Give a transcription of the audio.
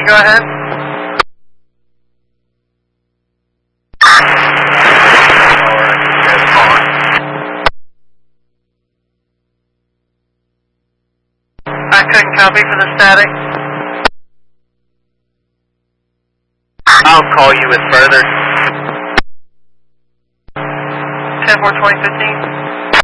go ahead. I couldn't copy for the static. I'll call you with further. 10-4-2015.